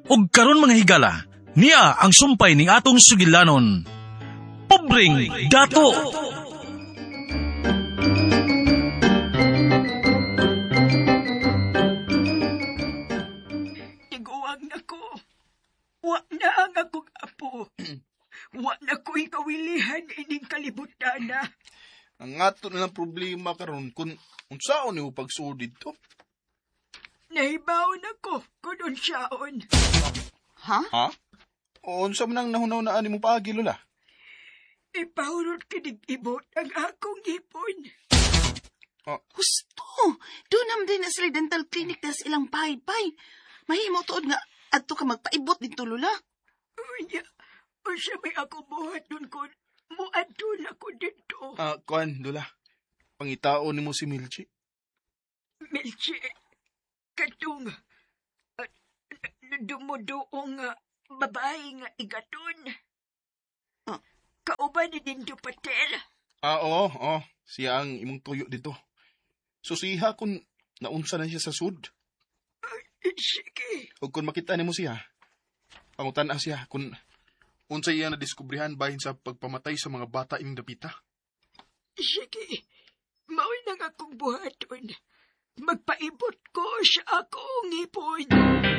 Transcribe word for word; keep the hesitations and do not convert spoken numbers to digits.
ug karon mga higala, niya ang sumpay ning atong sugilanon. Pobreng dato! Tiguang na ko. Wa na ang akong apo. Wa na ko'y kawilihan ining kalibutan na. Ang ato na lang problema karon kung unsaon ni mo pagsuod dito. Nahibaw na ko kung unsyaon. Ha? Ha? O unsa man ang nahunaw na ani mo paagi, Lola? Ipahurot kinig-ibot ang akong ipon. Husto! Doon naman din na sila dental clinic na silang pahid-pay. Mahimo tuod nga adto ka magpaibot dito, Lola. Unya, o siya may ako buhat nun ko. Muadto na ko dito. Ah, kuan, Lola. Pangitao ni mo si Milchi. Milchi, katong uh, dumudoong uh, babae nga igaton. Ah. Kauban ni din Patel. Ah, oo, oo. Siya ang imong tuyo dito. Susiha kung naunsa na siya sa sud. Sige. O kung makita ni mo siya, pangutan-a siya kung unsa iya na diskubrihan bahin sa pagpamatay sa mga bata ing dapita. Sige. Maoy nang akong buhaton. Magpaibot ko sa akong ipon.